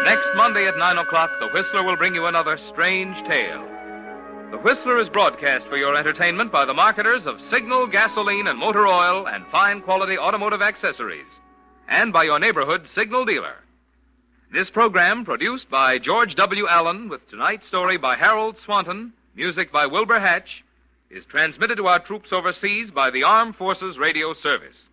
Next Monday at 9 o'clock, The Whistler will bring you another strange tale. The Whistler is broadcast for your entertainment by the marketers of Signal, gasoline, and motor oil and fine quality automotive accessories, and by your neighborhood Signal dealer. This program, produced by George W. Allen, with tonight's story by Harold Swanton, music by Wilbur Hatch, is transmitted to our troops overseas by the Armed Forces Radio Service.